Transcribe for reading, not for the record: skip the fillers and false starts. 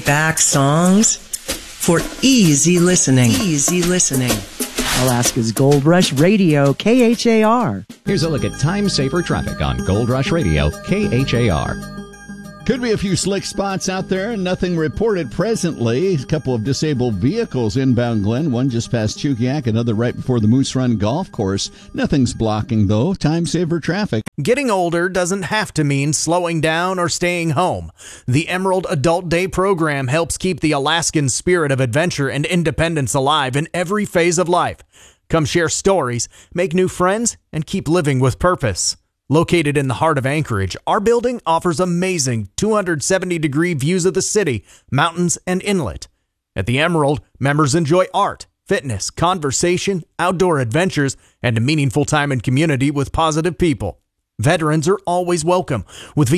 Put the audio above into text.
laid-back songs for easy listening. Easy listening. Alaska's Gold Rush Radio, KHAR. Here's a look at time-saver traffic on Gold Rush Radio, KHAR. Could be a few slick spots out there. Nothing reported presently. A couple of disabled vehicles inbound Glen. One just past Chukiak, another right before the Moose Run Golf Course. Nothing's blocking, though. Time-saver traffic. Getting older doesn't have to mean slowing down or staying home. The Emerald Adult Day program helps keep the Alaskan spirit of adventure and independence alive in every phase of life. Come share stories, make new friends, and keep living with purpose. Located in the heart of Anchorage, our building offers amazing 270-degree views of the city, mountains, and inlet. At the Emerald, members enjoy art, fitness, conversation, outdoor adventures, and a meaningful time in community with positive people. Veterans are always welcome, with